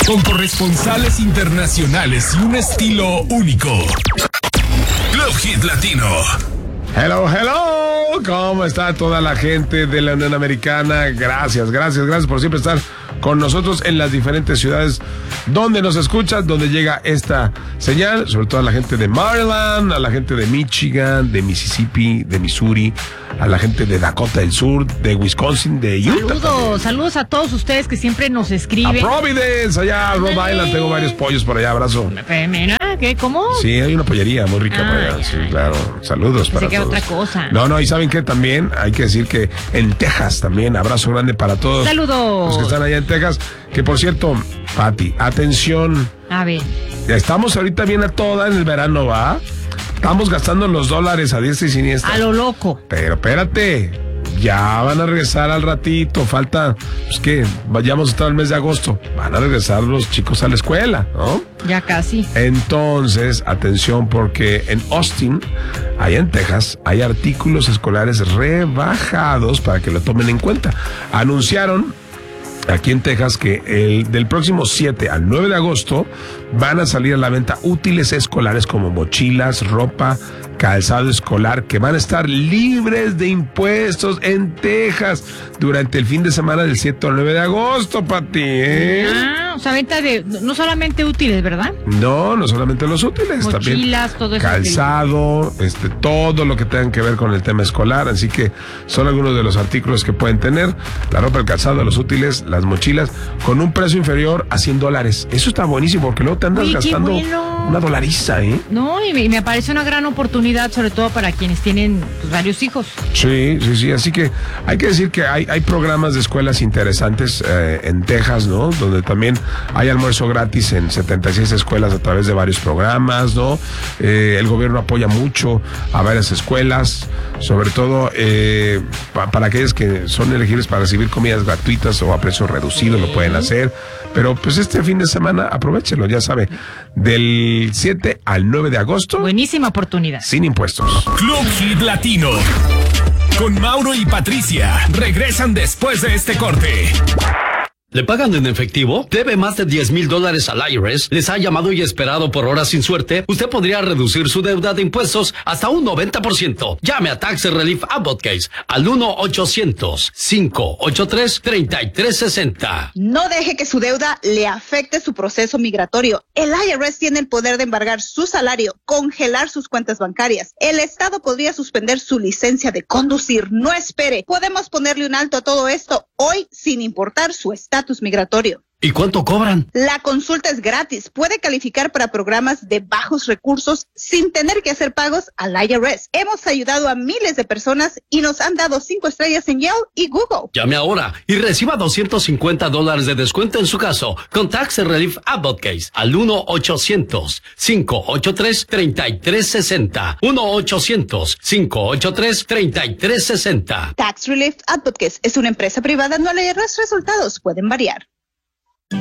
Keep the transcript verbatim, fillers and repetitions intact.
Con corresponsales internacionales y un estilo único. Club Hit Latino. Hello, hello. ¿Cómo está toda la gente de la Unión Americana? Gracias, gracias, gracias por siempre estar con nosotros en las diferentes ciudades donde nos escuchan, donde llega esta señal, sobre todo a la gente de Maryland, a la gente de Michigan, de Mississippi, de Missouri, a la gente de Dakota del Sur, de Wisconsin, de Utah. Saludos, también. Saludos a todos ustedes que siempre nos escriben. A Providence, allá, a Rhode Island, tengo varios pollos por allá, abrazo. Mira, ¿qué? ¿Cómo? Sí, hay una pollería muy rica ah, por allá, sí, claro. Saludos para todos. Otra cosa. No, no, y ¿saben qué? También hay que decir que en Texas también, abrazo grande para todos. Saludos. Los que están allá en Texas, que por cierto, Pati, atención. A ver. Ya estamos ahorita bien a toda en el verano, ¿va? Estamos gastando los dólares a diestra y siniestra. A lo loco. Pero espérate, ya van a regresar al ratito, falta, pues que vayamos hasta el mes de agosto, van a regresar los chicos a la escuela, ¿no? Ya casi. Entonces, atención, porque en Austin, allá en Texas, hay artículos escolares rebajados para que lo tomen en cuenta. Anunciaron aquí en Texas que el del próximo siete al nueve de agosto van a salir a la venta útiles escolares como mochilas, ropa, calzado escolar, que van a estar libres de impuestos en Texas durante el fin de semana del siete al nueve de agosto, Pati, ¿eh? Ah, o sea, venta de, no solamente útiles, ¿verdad? No, no solamente los útiles, mochilas, también todo eso, calzado, que... este, todo lo que tenga que ver con el tema escolar, así que son algunos de los artículos que pueden tener, la ropa, el calzado, los útiles, las mochilas, con un precio inferior a cien dólares. Eso está buenísimo, porque luego te andas Uy, gastando bueno. una dolariza, ¿eh? No, y me, me parece una gran oportunidad, sobre todo para quienes tienen pues, varios hijos. Sí, sí, sí, así que hay que decir que hay, hay programas de escuelas interesantes eh, en Texas, ¿no? Donde también hay almuerzo gratis en setenta y seis escuelas a través de varios programas, ¿no? Eh, el gobierno apoya mucho a varias escuelas, sobre todo eh, pa, para aquellos que son elegibles para recibir comidas gratuitas o a precio reducido, lo pueden hacer. Pero pues este fin de semana aprovechenlo, ya sabe, del siete al nueve de agosto. Buenísima oportunidad. Sin impuestos. Club Hit Latino. Con Mauro y Patricia. Regresan después de este corte. ¿Le pagan en efectivo? ¿Debe más de diez mil dólares al I R S? ¿Les ha llamado y esperado por horas sin suerte? Usted podría reducir su deuda de impuestos hasta un noventa por ciento. Llame a Tax Relief Advocates al uno ochocientos, cinco ocho tres, tres tres seis cero. No deje que su deuda le afecte su proceso migratorio. El I R S tiene el poder de embargar su salario, congelar sus cuentas bancarias. El Estado podría suspender su licencia de conducir. No espere. Podemos ponerle un alto a todo esto hoy sin importar su estatus migratorio. ¿Y cuánto cobran? La consulta es gratis. Puede calificar para programas de bajos recursos sin tener que hacer pagos al I R S. Hemos ayudado a miles de personas y nos han dado cinco estrellas en Yelp y Google. Llame ahora y reciba doscientos cincuenta dólares de descuento en su caso con Tax Relief Advocates al uno ochocientos, cinco ocho tres, tres tres seis cero. uno ochocientos, cinco ocho tres, tres tres seis cero. Tax Relief Advocates es una empresa privada, no le I R S. Resultados pueden variar.